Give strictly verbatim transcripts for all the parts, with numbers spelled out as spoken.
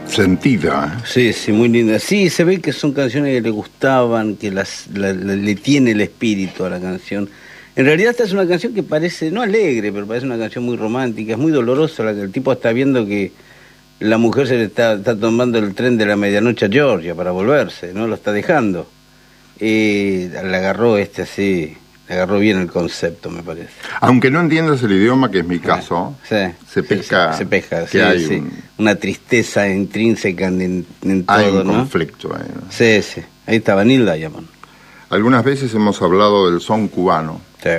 Sentida. ¿eh? Sí, sí, muy linda. Sí, se ve que son canciones que le gustaban, que las, la, la, le tiene el espíritu a la canción. En realidad esta es una canción que parece, no alegre, pero parece una canción muy romántica, es muy dolorosa, la que el tipo está viendo que la mujer se le está, está tomando el tren de la medianoche a Georgia para volverse, ¿no? Lo está dejando. Eh, le agarró este así, le agarró bien el concepto, me parece. Aunque no entiendas el idioma, que es mi caso, sí, se pesca, sí, se pesca, que sí, hay sí. Un, una tristeza intrínseca en, en todo, hay un ¿no? conflicto ahí, ¿no? Sí, sí, ahí está Vanilla Diamond. Algunas veces hemos hablado del son cubano. Sí.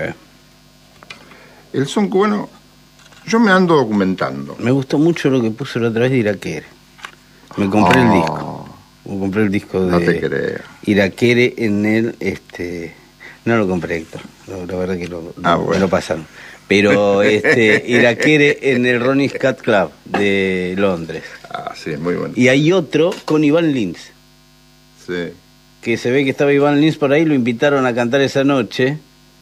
El son cubano, yo me ando documentando. Me gustó mucho lo que puso la otra vez de Iraquere. Me compré oh, el disco. Me compré el disco de no te creo. Iraquere en el, este, no lo compré, Héctor. La, la verdad que lo, ah, lo, bueno. me lo pasaron. Pero este, Iraquere en el Ronnie's Cat Club de Londres. Ah, sí, muy bueno. Y hay otro con Iván Lins. Sí. Que se ve que estaba Iván Lins por ahí, lo invitaron a cantar esa noche.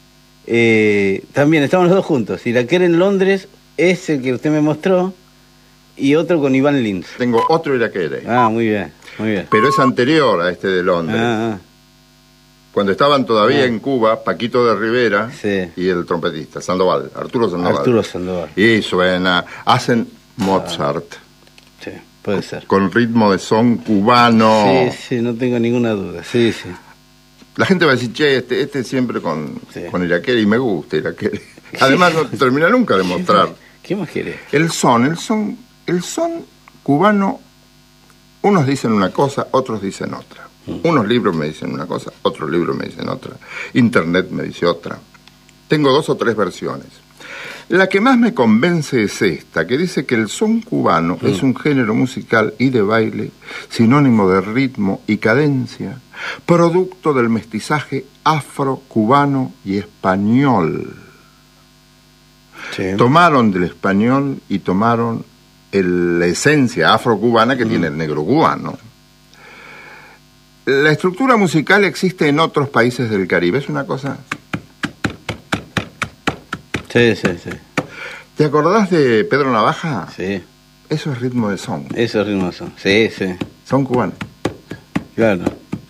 Eh, también estaban los dos juntos. Iraquere en Londres, ese que usted me mostró, y otro con Iván Lins. Tengo otro Iraquere. Ah, muy bien, muy bien. Pero es anterior a este de Londres. Ah, ah. Cuando estaban todavía ah. en Cuba, Paquito de Rivera sí. y el trompetista, Sandoval, Arturo Sandoval. Arturo Sandoval. Y suena, hacen Mozart. Ah. Sí, puede ser. Con ritmo de son cubano. Sí, sí, no tengo ninguna duda. Sí, sí. La gente va a decir, che, este, este siempre con, sí. con Iraquere, y me gusta Iraquere. Además no termina nunca de mostrar. ¿Qué más querés? El son, el son, el son cubano, unos dicen una cosa, otros dicen otra. Mm. Unos libros me dicen una cosa, otros libros me dicen otra. Internet me dice otra. Tengo dos o tres versiones. La que más me convence es esta, que dice que el son cubano mm. es un género musical y de baile, sinónimo de ritmo y cadencia, producto del mestizaje afro-cubano y español. Sí. Tomaron del español y tomaron el, la esencia afro-cubana que mm. tiene el negro cubano. La estructura musical existe en otros países del Caribe, es una cosa... Sí, sí, sí. ¿Te acordás de Pedro Navaja? Sí. Eso es ritmo de son. Eso es ritmo de son, sí, sí. Son cubanos. Claro.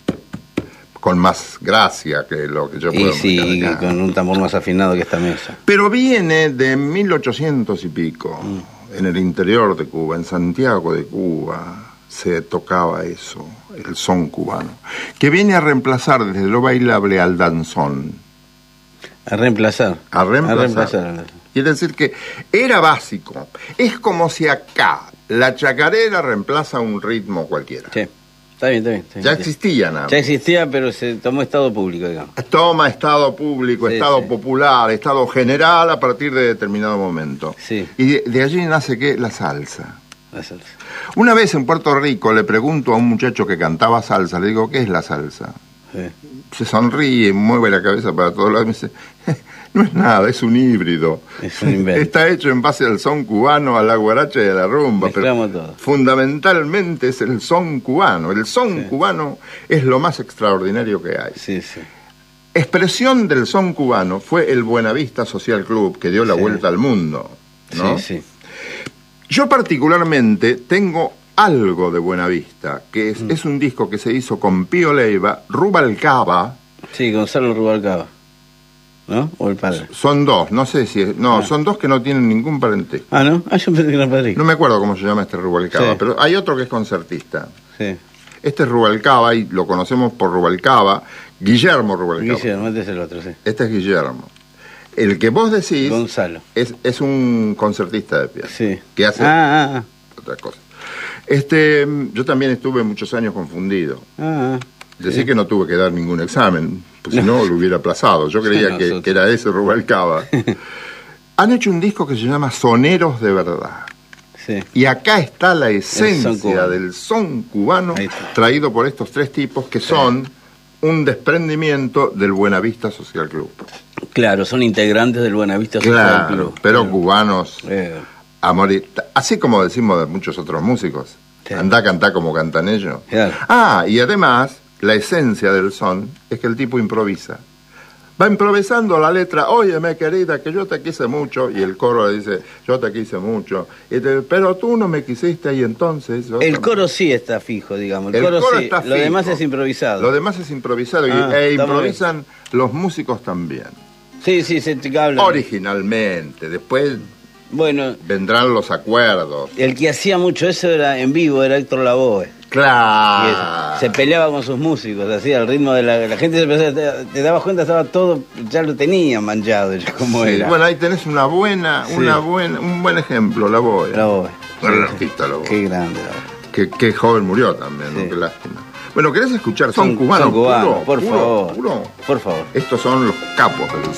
Con más gracia que lo que yo puedo Y sí, y con un tambor más afinado que esta mesa. Pero viene de mil ochocientos y pico, mm. en el interior de Cuba, en Santiago de Cuba, se tocaba eso, el son cubano, que viene a reemplazar desde lo bailable al danzón. A reemplazar. A reemplazar. A reemplazar. Quiere decir que era básico. Es como si acá la chacarera reemplaza un ritmo cualquiera. Sí, está bien, está bien. Está bien ya existía nada. Ya existía, pero se tomó estado público, digamos. Toma estado público, sí, estado sí. popular, estado general a partir de determinado momento. Sí. Y de, de allí nace, ¿qué? La salsa. La salsa. Una vez en Puerto Rico le pregunto a un muchacho que cantaba salsa, le digo, ¿qué es la salsa? Sí. Se sonríe, mueve la cabeza para todos lados y me dice, no es nada, es un híbrido. Es un invento. Está hecho en base al son cubano, a la guaracha y a la rumba. Mezclamos pero todo. Fundamentalmente es el son cubano. El son sí. cubano es lo más extraordinario que hay. Sí, sí. Expresión del son cubano fue el Buenavista Social Club, que dio la sí. vuelta al mundo, ¿no? Sí, sí. Yo particularmente tengo algo de Buenavista, que es, mm. es un disco que se hizo con Pío Leiva, Rubalcaba. Sí, Gonzalo Rubalcaba, ¿no? ¿O el padre? Son dos, no sé si es, no, ah. son dos que no tienen ningún parentesco. Ah, ¿no? Ah, yo pensé que era el padre. No me acuerdo cómo se llama este Rubalcaba, sí. pero hay otro que es concertista. Sí. Este es Rubalcaba y lo conocemos por Rubalcaba, Guillermo Rubalcaba. Guillermo, este es el otro, sí. Este es Guillermo. El que vos decís Gonzalo. Es, es un concertista de piano. Sí. Que hace ah, ah, otras cosas. Este, yo también estuve muchos años confundido. Ah, Decí sí. que no tuve que dar ningún examen, pues si no lo hubiera aplazado. Yo creía que, que era ese Rubalcaba. Han hecho un disco que se llama Soneros de Verdad. Sí. Y acá está la esencia son del son cubano traído por estos tres tipos que son sí. un desprendimiento del Buenavista Social Club. Claro, son integrantes del Buenavista Social claro, Club. Pero claro. cubanos Eh. a morir. Así como decimos de muchos otros músicos. Sí. Andá a cantar como cantan ellos. Claro. Ah, y además, la esencia del son es que el tipo improvisa. Va improvisando la letra, óyeme querida, que yo te quise mucho, y el coro le dice, yo te quise mucho, y te, pero tú no me quisiste, y entonces... El coro sí está fijo, digamos, el, el coro, coro sí, está lo fijo. demás es improvisado. Lo demás es improvisado, ah, y, e improvisan los músicos también. Sí, sí, se te habla. Originalmente, después... Bueno, vendrán los acuerdos. El que hacía mucho eso era en vivo, era Héctor Lavoe. Claro. Se peleaba con sus músicos, así al ritmo de la, la gente se empezaba, te, te dabas cuenta, estaba todo, ya lo tenía manchado, ya como sí, era. Bueno, ahí tenés una buena, sí. una buena, un buen ejemplo, Lavoe. Lavoe. Bueno, el artista Lavoe. Qué grande Lavoe. Qué, qué joven murió también, sí. ¿no? Qué lástima. Bueno, ¿querés escuchar? Son, son cubanos, son cubanos, puro, por puro, favor. Puro. Por favor. Estos son los capos del